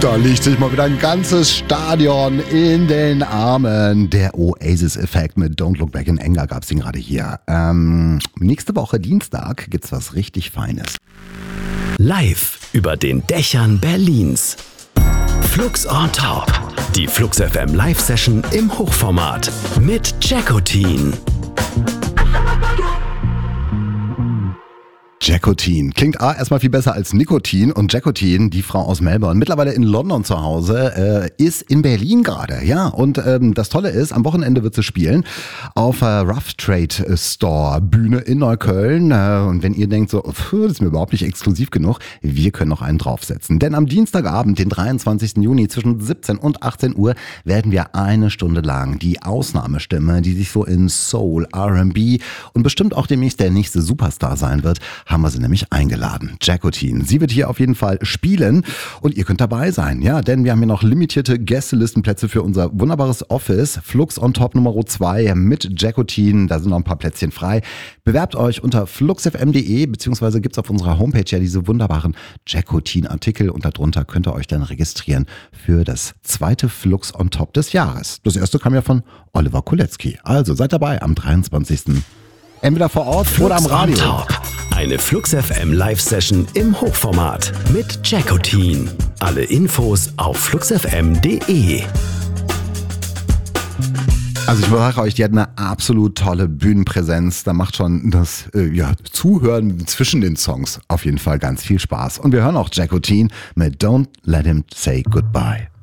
Da liegt sich mal wieder ein ganzes Stadion in den Armen. Der Oasis-Effekt mit Don't Look Back in Anger gab's den gerade hier. Nächste Woche Dienstag gibt's was richtig Feines. Live über den Dächern Berlins. Flux on Top. Die Flux FM Live-Session im Hochformat mit Jackotin. Jackotin. Klingt erstmal viel besser als Nikotin. Und Jackotin, die Frau aus Melbourne, mittlerweile in London zu Hause, ist in Berlin gerade. Ja, und das Tolle ist, am Wochenende wird sie spielen auf Rough Trade Store Bühne in Neukölln. Und wenn ihr denkt so, das ist mir überhaupt nicht exklusiv genug, wir können noch einen draufsetzen. Denn am Dienstagabend, den 23. Juni zwischen 17 und 18 Uhr, werden wir eine Stunde lang die Ausnahmestimme, die sich so in Soul, R&B und bestimmt auch demnächst der nächste Superstar sein wird, haben wir sie nämlich eingeladen. Jackotin. Sie wird hier auf jeden Fall spielen und ihr könnt dabei sein. Ja, denn wir haben hier noch limitierte Gästelistenplätze für unser wunderbares Office. Flux on Top Nummer 2 mit Jackotin. Da sind noch ein paar Plätzchen frei. Bewerbt euch unter fluxfm.de beziehungsweise gibt's auf unserer Homepage ja diese wunderbaren Jackotin-Artikel und darunter könnt ihr euch dann registrieren für das zweite Flux on Top des Jahres. Das erste kam ja von Oliver Kolecki. Also seid dabei am 23. Entweder vor Ort Flux oder am Radio. On Top. Eine Flux FM Live-Session im Hochformat mit Jackotin. Alle Infos auf fluxfm.de. Also ich sage euch, die hat eine absolut tolle Bühnenpräsenz. Da macht schon das Zuhören zwischen den Songs auf jeden Fall ganz viel Spaß. Und wir hören auch Jackotin mit Don't Let Him Say Goodbye.